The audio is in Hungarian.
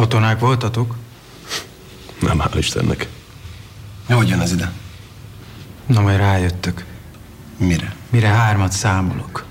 Katonák voltatok? Nem, hál' Istennek. Hogy jön ez ide? Na, majd rájöttök. Mire? Mire 3-at számolok.